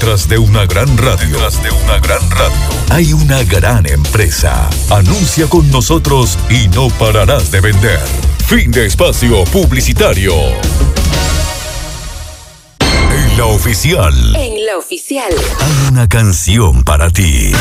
Detrás de una gran radio, hay una gran empresa. Anuncia con nosotros y no pararás de vender. Fin de espacio publicitario. En la oficial. En la oficial. Hay una canción para ti.